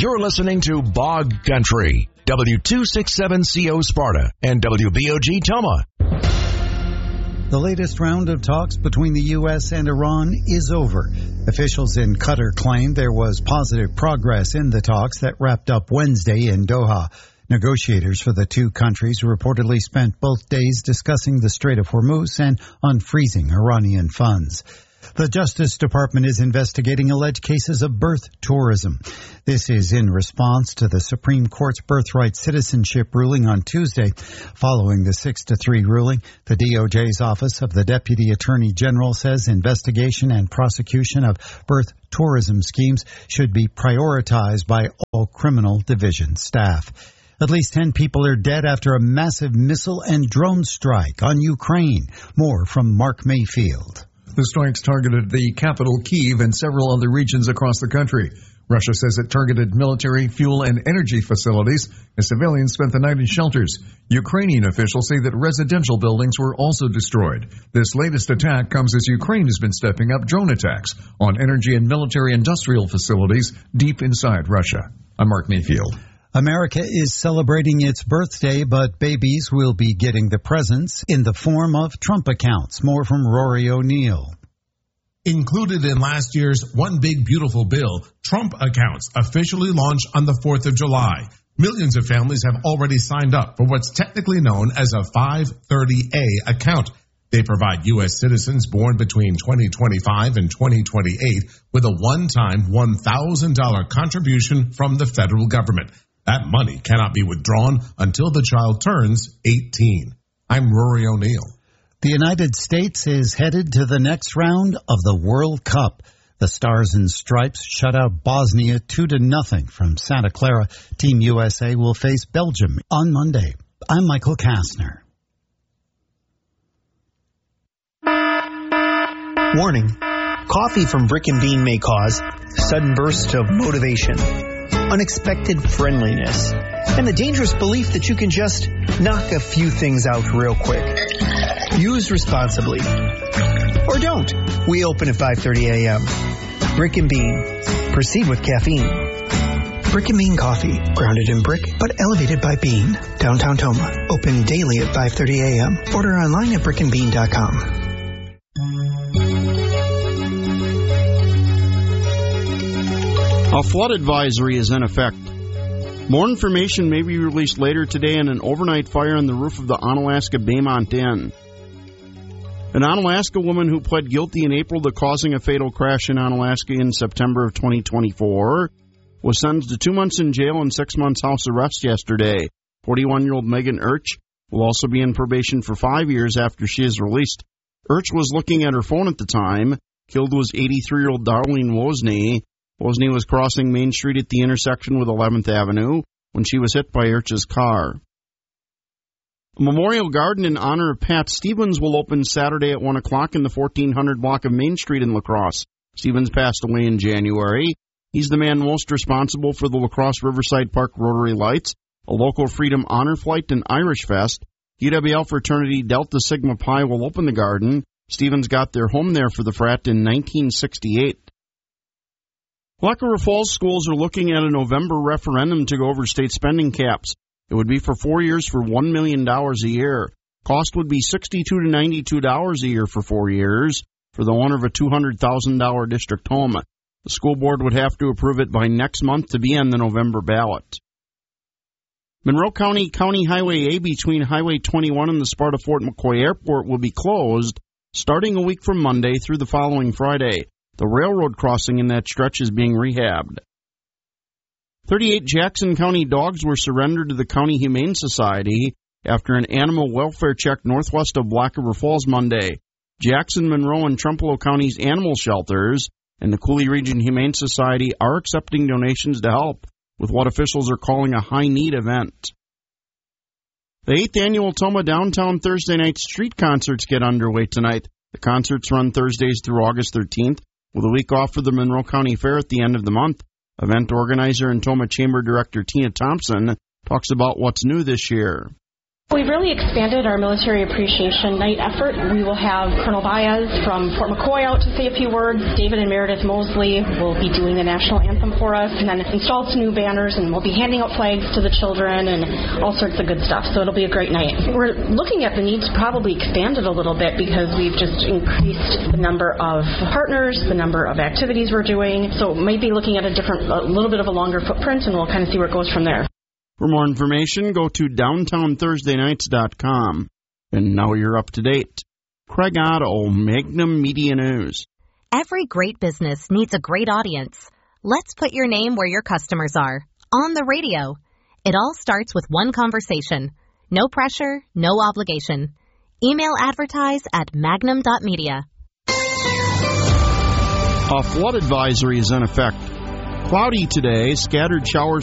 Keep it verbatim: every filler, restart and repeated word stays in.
You're listening to Bog Country, W two sixty-seven C O Sparta and W B O G Toma. The latest round of talks between the U S and Iran is over. Officials in Qatar claim there was positive progress in the talks that wrapped up Wednesday in Doha. Negotiators for the two countries reportedly spent both days discussing the Strait of Hormuz and unfreezing Iranian funds. The Justice Department is investigating alleged cases of birth tourism. This is in response to the Supreme Court's birthright citizenship ruling on Tuesday. Following the six to three ruling, the D O J's Office of the Deputy Attorney General says investigation and prosecution of birth tourism schemes should be prioritized by all criminal division staff. At least ten people are dead after a massive missile and drone strike on Ukraine. More from Mark Mayfield. The strikes targeted the capital, Kyiv, and several other regions across the country. Russia says it targeted military, fuel, and energy facilities, and civilians spent the night in shelters. Ukrainian officials say that residential buildings were also destroyed. This latest attack comes as Ukraine has been stepping up drone attacks on energy and military industrial facilities deep inside Russia. I'm Mark Mayfield. America is celebrating its birthday, but babies will be getting the presents in the form of Trump accounts. More from Rory O'Neill. Included in last year's One Big Beautiful Bill, Trump accounts officially launched on the fourth of July. Millions of families have already signed up for what's technically known as a five thirty A account. They provide U S citizens born between twenty twenty-five and twenty twenty-eight with a one-time one thousand dollars contribution from the federal government. That money cannot be withdrawn until the child turns eighteen. I'm Rory O'Neill. The United States is headed to the next round of the World Cup. The Stars and Stripes shut out Bosnia two to nothing from Santa Clara. Team U S A will face Belgium on Monday. I'm Michael Kastner. Warning. Coffee from Brick and Bean may cause sudden bursts of motivation, unexpected friendliness, and the dangerous belief that you can just knock a few things out real quick. Use responsibly. Or don't. We open at five thirty a.m. Brick and Bean. Proceed with caffeine. Brick and Bean Coffee. Grounded in brick, but elevated by bean. Downtown Toma. Open daily at five thirty a.m. Order online at brick and bean dot com. A flood advisory is in effect. More information may be released later today on an overnight fire on the roof of the Onalaska Baymont Inn. An Onalaska woman who pled guilty in April to causing a fatal crash in Onalaska in September of twenty twenty-four was sentenced to two months in jail and six months house arrest yesterday. forty-one-year-old Megan Urch will also be in probation for five years after she is released. Urch was looking at her phone at the time. Killed was eighty-three-year-old Darlene Wozni. Wozni was crossing Main Street at the intersection with eleventh Avenue when she was hit by Urch's car. A memorial garden in honor of Pat Stevens will open Saturday at one o'clock in the fourteen hundred block of Main Street in La Crosse. Stevens passed away in January. He's the man most responsible for the La Crosse Riverside Park Rotary Lights, a local Freedom Honor Flight, and Irish Fest. U W L fraternity Delta Sigma Pi will open the garden. Stevens got their home there for the frat in nineteen sixty-eight. Black River Falls schools are looking at a November referendum to go over state spending caps. It would be for four years for one million dollars a year. Cost would be sixty-two to ninety-two dollars a year for four years for the owner of a two hundred thousand dollars district home. The school board would have to approve it by next month to be on the November ballot. Monroe County County Highway A between Highway twenty-one and the Sparta Fort McCoy Airport will be closed starting a week from Monday through the following Friday. The railroad crossing in that stretch is being rehabbed. thirty-eight Jackson County dogs were surrendered to the County Humane Society after an animal welfare check northwest of Black River Falls Monday. Jackson, Monroe, and Trempealeau Counties animal shelters and the Cooley Region Humane Society are accepting donations to help with what officials are calling a high-need event. The eighth annual Toma Downtown Thursday Night Street Concerts get underway tonight. The concerts run Thursdays through August thirteenth, with a week off for the Monroe County Fair at the end of the month. Event organizer and Toma Chamber Director Tina Thompson talks about what's new this year. We've really expanded our military appreciation night effort. We will have Colonel Baez from Fort McCoy out to say a few words. David and Meredith Mosley will be doing the national anthem for us, and then installed some new banners, and we'll be handing out flags to the children and all sorts of good stuff. So it'll be a great night. We're looking at the needs to probably expand it a little bit because we've just increased the number of partners, the number of activities we're doing. So maybe looking at a different, a little bit of a longer footprint, and we'll kind of see where it goes from there. For more information, go to downtown thursday nights dot com. And now you're up to date. Craig Otto, Magnum Media News. Every great business needs a great audience. Let's put your name where your customers are. On the radio. It all starts with one conversation. No pressure, no obligation. Email advertise at magnum dot media. A flood advisory is in effect. Cloudy today, scattered showers